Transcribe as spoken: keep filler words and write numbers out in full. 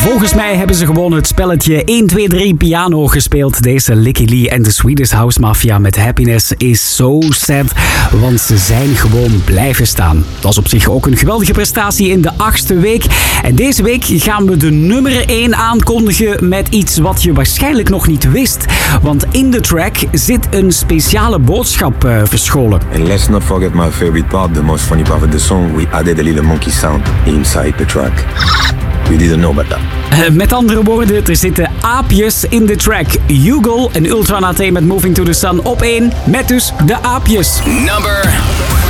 Volgens mij hebben ze gewoon het spelletje één twee drie piano gespeeld. Deze Licky Lee en de Swedish House Mafia met Happiness is so sad. Want ze zijn gewoon blijven staan. Dat was op zich ook een geweldige prestatie in de achtste week. En deze week gaan we de nummer één aankondigen met iets wat je waarschijnlijk nog niet wist. Want in de track zit een speciale boodschap uh, verscholen. And let's not forget my favorite part, the most funny part of the song. We added a little monkey sound inside the track. We didn't know about that. Uh, met andere woorden, er zitten aapjes in de track. Hugo en Ultra Naté met Moving to the Sun op één. Met dus de aapjes. Number